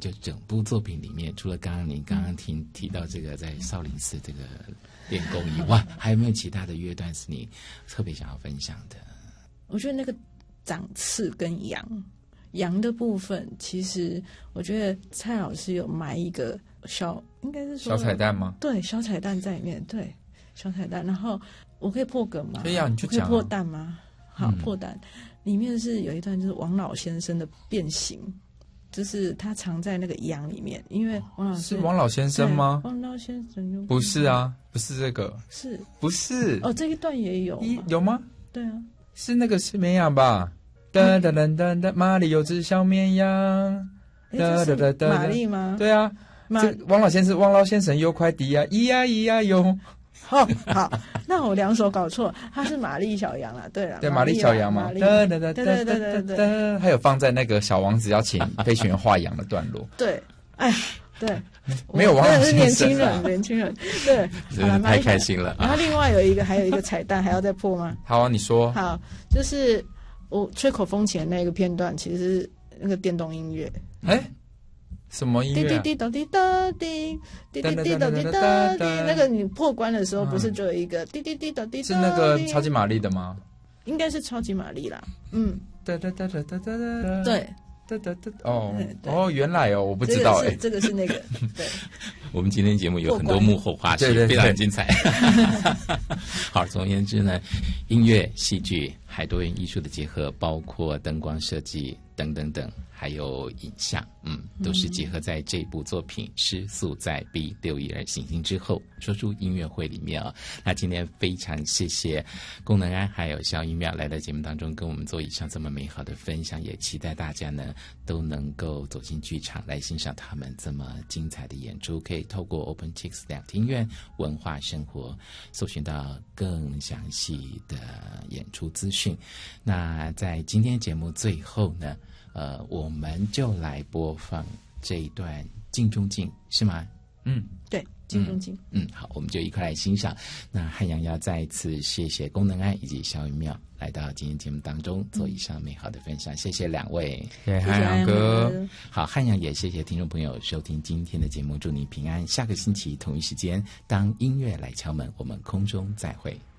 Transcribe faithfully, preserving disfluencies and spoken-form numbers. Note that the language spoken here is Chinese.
就整部作品里面，除了刚刚您刚刚提提到这个在少林寺这个练功以外，还有没有其他的乐段是你特别想要分享的？ 我觉得那个掌翅跟羊羊的部分，其实我觉得蔡老师有埋一个小，应该是说小彩蛋吗？ 对，小彩蛋在里面，对，小彩蛋。然后我可以破梗吗？ 可以啊，你就讲、啊。 可以破蛋吗？好，嗯、破蛋。里面是有一段就是王老先生的变形，就是他藏在那个羊里面，因为王老是王老先生吗？ 王老先生有不是啊，不是这个， 是不是？ 哦，这一段也有， 有吗？ 对啊， 是那个是绵羊吧？噔噔噔噔噔，马里有只小绵羊。 噔噔噔噔，玛丽吗？ 对啊，这王老先生，王老先生有快递啊，咿呀咿呀哟。 哦，好，那我两首搞错，他是玛丽小羊啦，对了， 对，玛丽小羊嘛， 对对对对对对对， 还有放在那个小王子要请飞行员画羊的段落。 对，哎，对， 没有王老先生， 是年轻人，年轻人，对， 真的太开心了。 然后另外有一个，还有一个彩蛋，还要再破吗？ 好啊，你说。 好，就是我吹口风琴那个片段，其实是那个电动音乐， 哎。什么音乐、啊？ 滴滴滴滴答滴，滴滴滴滴滴答滴。那个你破关的时候，不是就有一个滴滴滴滴滴？ 是那个超级玛丽的吗？ 应该是超级玛丽啦。嗯， 哒哒哒哒哒哒哒。 对， 哒哒哒。哦哦，原来哦，我不知道哎、欸， 这个是那个。对， 我们今天节目有很多幕后花絮，非常精彩。好，总而言之呢，音乐、戏剧、还多元艺术的结合，包括灯光设计等等等。还有影像，嗯，都是结合在这部作品《失速在 B 六一二行星之后》说书音乐会里面啊。那今天非常谢谢龚能安还有萧一妙来到节目当中跟我们做以上这么美好的分享，也期待大家呢都能够走进剧场来欣赏他们这么精彩的演出。可以透过 OpenTix 两厅院文化生活搜寻到更详细的演出资讯。那在今天节目最后呢，呃，我们就来播放这一段《镜中镜》，是吗？ 嗯， 对，《镜中镜》 嗯。嗯，好，我们就一块来欣赏。那汉阳要再一次谢谢龚能安以及萧一妙来到今天节目当中做以上美好的分享，谢谢两位， 谢谢汉阳哥。 好，汉阳也谢谢听众朋友收听今天的节目，祝您平安。下个星期同一时间，当音乐来敲门，我们空中再会。